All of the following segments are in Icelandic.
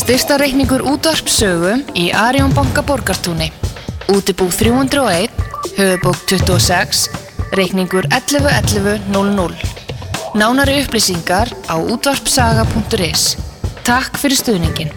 Styrktarreikningur útvarpssögu í Arion banka Borgartúni. Útibú 301, höfuðbók 26, reikningur 11.11.00. Nánari upplýsingar á útvarpssaga.is. Takk fyrir stuðningin.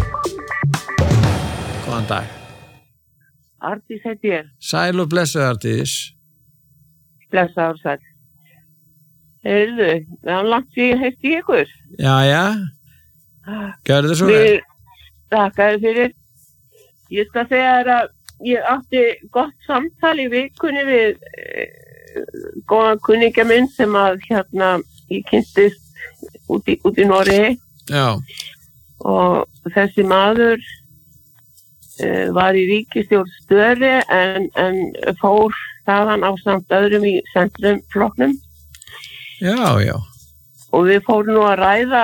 Góðan dag. Arndís heiti ég. Sæl og blessuð Arndís. Blessaður sæl. Heyrðu, það var langt síðan heyrti ég ykkur. Jæja. Gjörðu svo vel. Þakkaði fyrir. Ég skal segja þér að ég átti gott samtal í vikunni við góðan kunningja minn sem að ég kynntist út í Noregi. Já. Og þessi maður var í ríkisstjórn Störi en fór þaðan ásamt öðrum í centrumflokknum. Já, já. Og við fórum nú að ræða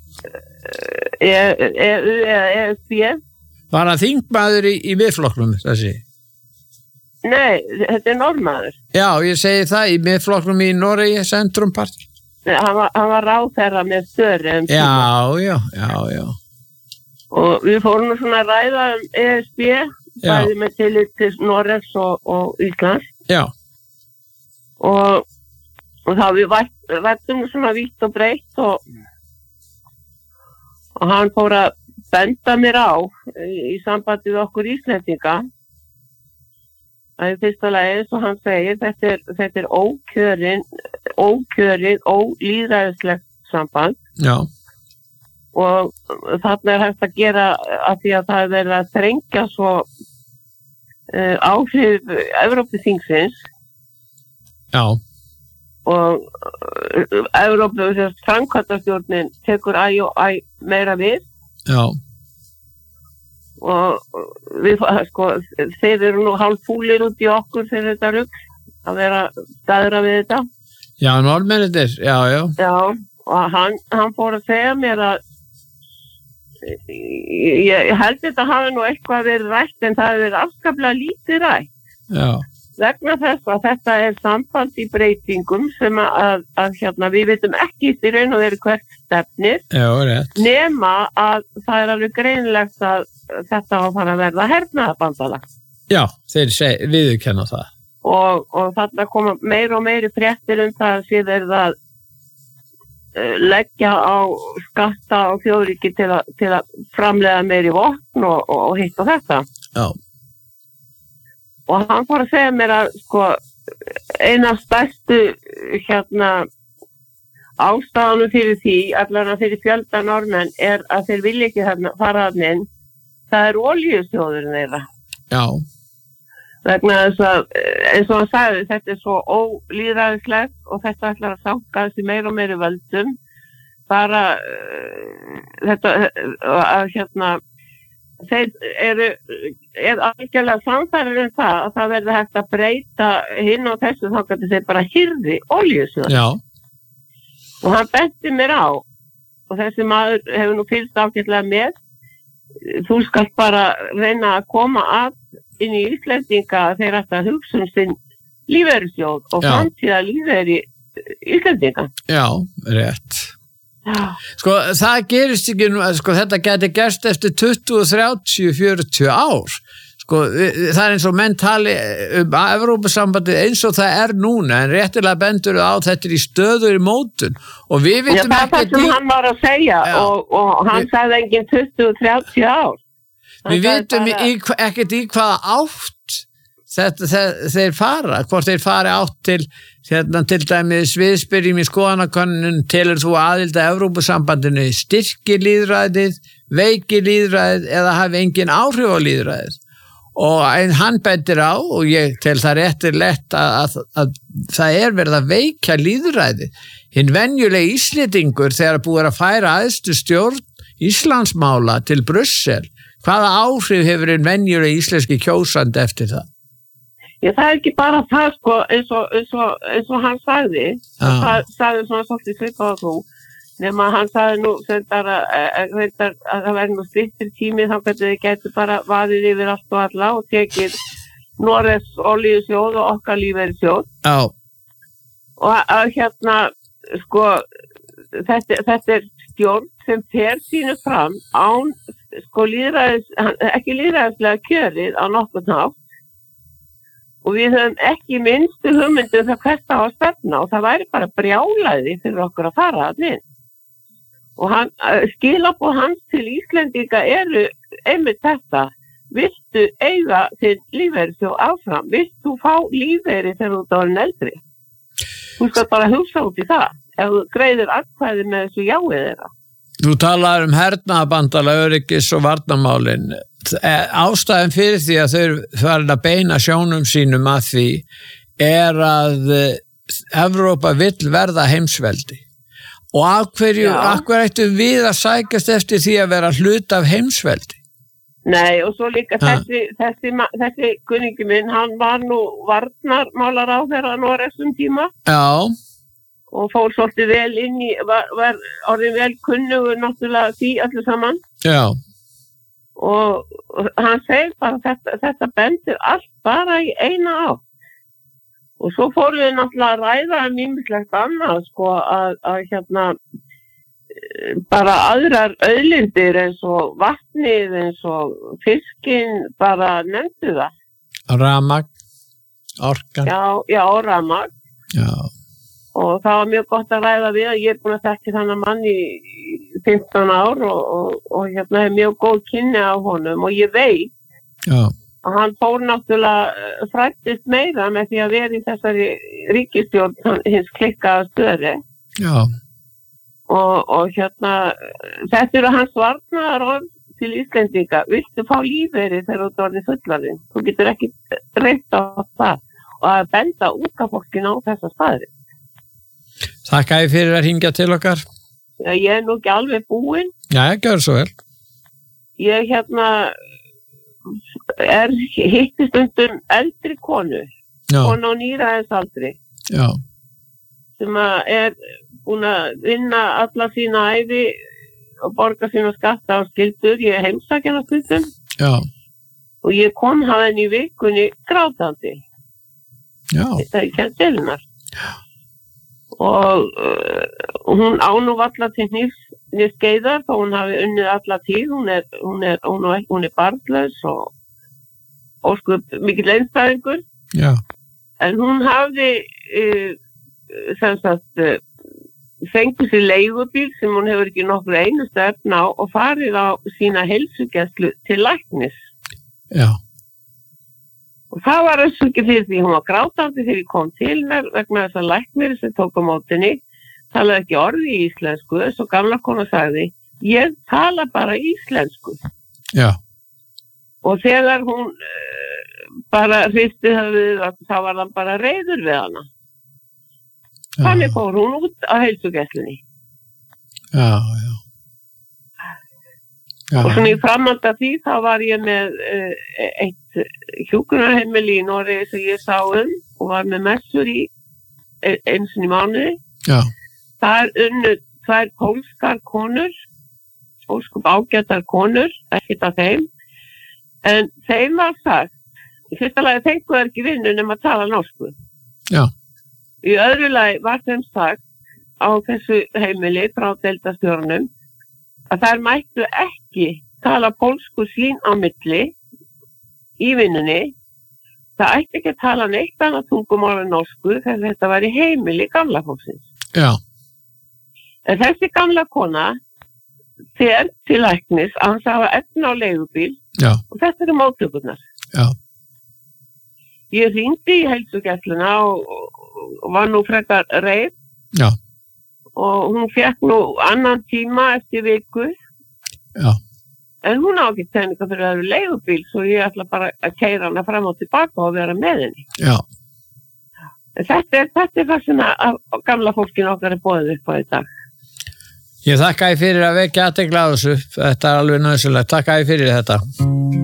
EFB. Var hann þingmaður í miðflokknum þessi? Nei, þetta Norðmaður. Já, ég segi það, í miðflokknum í Noregi, Centrumpart. Hann var ráðherra með Störi. Já. Og við fórum nú svona að ræða ESB, bæði með tillit til Noregs og Íslands. Já. Og þá við rættum svona vítt og breytt og hann fór að benda mér á í sambandi við okkur Íslendinga að í fyrsta lagi, eins og hann segir, þetta er ókjörið, ólýðræðislegt samband. Já. Og þarna er hægt að gera að því að það er verið að þrengja svo áhrif Evrópuþingsins. Já. Og framkvæmdastjórnin tekur æ meira við. Já. Og við, þeir eru nú hálffúlir út í okkur fyrir þetta rugl að vera staðra við þetta. Já, norðmennir, já. Já, og hann fór að segja mér að ég held þetta hafi nú eitthvað verið rætt en það hefur verið afskaplega lítið rætt. Já. Vegna þess að þetta er samband í breytingum sem að við vitum ekki í raun og veru hvert stefnir. Já, rétt. Nema að það er alveg greinilegt að þetta á að fara að verða hernaðarbandalag. Já, þeir viðurkenna það. Og þarna koma meira og meiri fréttir það að síðan að leggja á skatta á þjóðríki til að framleiða meiri vopn og hitt og þetta. Já. Og hann fór að segja mér að eina stærstu ástæðanum fyrir því, allavega fyrir fjölda Norðmenn, er að þeir vilja ekki fara þarna inn. Það er olíusjóðurinn þeirra. Já. Vegna þess að, eins og hann sagði, þetta er svo ólýðræðislegt og þetta ætlar að sanka þessi meira og meiri völdum. Bara þetta að þeir er algjörlega samfærir það að það verði hægt að breyta hinn og þessu þangað til þeir bara hyrði olíusjóð. Já. Og hann benti mér á og þessi maður hefur nú fylgst ágætlega með. Þú skalt bara reyna að koma að inn í Íslendinga að þeir ættu að hugsa sinn lífeyrissjóð og framtíða lífeyri Íslendinga. Já, rétt. Já. Það gerist ekki, þetta geti gerst eftir 20, 30, 40 ár. Það er eins og menn tali Evrópusambandið eins og það er núna, en réttilega bendur á þetta í stöður í mótun. Og við vitum ekki... Það sem hann var að segja og hann sagði engin 20, 30 ár. Við vitum ekkert í hvaða átt þeir fara, hvort þeir fari átt til dæmis viðspyrjum í skoðanakönnun telur þú aðild að Evrópusambandinu styrki lýðræðið, veiki lýðræðið eða hafi engin áhrif á lýðræðið. Og hann bendir á, og ég tel það réttilegt að það er verið að veikja lýðræðið. Hinn venjulegi Íslendingur þegar búið að færa æðstu stjórn Íslandsmála til Brussel, hvaða áhrif hefur hinn venjulegi íslenski kjósandi eftir það? Já, það er ekki bara það, eins og hann sagði, það sagði svona svolítið svipað á þú, nema hann sagði nú að það verði nú strittir tími þá getur þið getur bara vaðið yfir allt og alla og tekið Noregs olíusjóð og okkar lífeyrissjóð. Já. Og þetta er stjórn sem fer sínu fram án sko ekki lýðræðislega kjörið á nokkurn hátt og við höfum ekki minnstu hugmyndu það hvert á að stefna og það væri bara brjálæði fyrir okkur að fara þarna inn. Og skilaboð hans til Íslendinga eru einmitt þetta, viltu eiga þinn lífeyrisjóð áfram, vilt þú fá lífeyri þegar þú ert orðin eldri? Þú skal bara hugsa út í það, ef þú greiðir atkvæði með þessu jáið þeirra. Þú talar hernaðarbandalag, öryggis og varnarmálin. Ástæðan fyrir því að þau farin að beina sjónum sínum að því að Evrópa vill verða heimsveldi. Og af hverju ættu við að sækjast eftir því að vera hluta af heimsveldi? Nei, og svo líka þessi kunningi minn, hann var nú varnarmálaráðherra Noregsum tíma. Já. Og fór svolítið vel inn í, var orðin vel kunnugur náttúrulega því öllu saman. Já. Og hann segir bara þetta bendir allt bara í eina átt. Og svo fórum við náttúrulega að ræða ýmislegt annað, sko, að bara aðrar auðlindir eins og vatnið, eins og fiskin, bara nefndu það. Rafmagn, orkan. Já, rafmagn. Já. Og það var mjög gott að ræða við að ég búin að þekki þannig mann í 15 ár og hef mjög góð kynni á honum og ég veit að hann fór náttúrulega frættist meira með því að vera í þessari ríkisstjórn hins klikkaða stöði. Já. Og þetta eru hans varnaðarorð til Íslendinga, viltu fá lífeyri þegar þú ert orðin fullorðinn? Þú getur ekki reynt á það og að benda unga fólkinu á þessa staðri. Þakka ég fyrir að hringja til okkar. Já, ég er nú ekki alveg búin. Já, ég gjör svo vel. Ég hitti stundum eldri konu, konu á níræðisaldri. Já. Sem er búin að vinna alla sína ævi og borga sína skatta og skyldur. Ég er heimsækjana stundum. Já. Og ég kom hann í vikunni grátandi. Já. Þetta er kennt til hennar. Já. Og hún á nú alla til hnífskeiðar þó hún hafi unnið alla tíð. Hún er barnlaus og sko mikill einstæðingur. Já. En hún hafði fengur sér leigubíl sem hún hefur ekki nokkur einustu efni á og farið á sína heilsugæslu til læknis. Já. Og það var össu ekki fyrir því hún var grátandi þegar ég kom til mér vegna þess að læknir sem tók á mótinni talaði ekki orði í íslensku, svo gamla kona sagði, ég tala bara íslensku. Já. Og þegar hún bara hristi höfuðið þá var hann bara reiður við hana. Þannig fór hún út á heilsugæslunni. Já. Og svona í framhald af því þá var ég með eitt hjúkrunarheimili í Noregi sem ég sá og var með messur í einu sinni í mánuði. Já. Það unnu 2 pólskar konur, óskup ágætar konur, ekkert af þeim. En þeim var sagt, í fyrsta lagi fengu þær ekki vinnu nema að tala norsku. Já. Í öðru lagi var þeim sagt á þessu heimili frá deildarstjórnum að þær mættu ekki tala pólsku sín á milli í vinnunni. Það ætti ekki að tala neitt annað tungumál en norsku þegar þetta var í heimili gamla fólksins. Já. En þessi gamla kona fer til læknis að hans hafa efni á leigubíl. Já. Og þetta eru móttökurnar. Já. Ég hringdi í heilsugæsluna og var nú frekar reið. Já. Og hún fekk nú annan tíma eftir viku. Já. En hún á ekki peninga fyrir að vera leigubíl, svo ég ætla bara að keyra hana fram og tilbaka og vera með henni. Já. En þetta er það sem að gamla fólkinu okkar er boðið upp á í dag. Ég þakka þér fyrir að vekja athygli á þessu. Þetta er alveg nauðsynlegt. Þakka þér fyrir þetta.